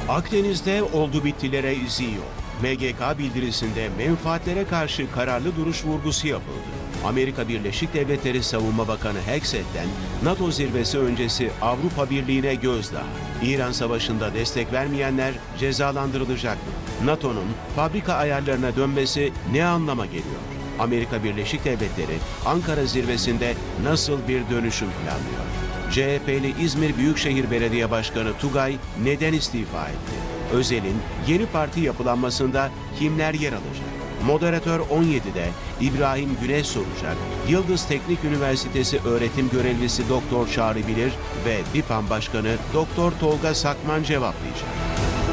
Akdeniz'de oldu bittilere izi yok. MGK bildirisinde menfaatlere karşı kararlı duruş vurgusu yapıldı. Amerika Birleşik Devletleri Savunma Bakanı Hexet'ten NATO zirvesi öncesi Avrupa Birliği'ne gözdağı. İran Savaşı'nda destek vermeyenler cezalandırılacak mı? NATO'nun fabrika ayarlarına dönmesi ne anlama geliyor? Amerika Birleşik Devletleri Ankara zirvesinde nasıl bir dönüşüm planlıyor? CHP'li İzmir Büyükşehir Belediye Başkanı Tugay neden istifa etti? Özel'in yeni parti yapılanmasında kimler yer alacak? Moderatör 17'de İbrahim Güneş soracak, Yıldız Teknik Üniversitesi öğretim görevlisi Doktor Çağrı Bilir ve BİPAM Başkanı Doktor Tolga Sakman cevaplayacak.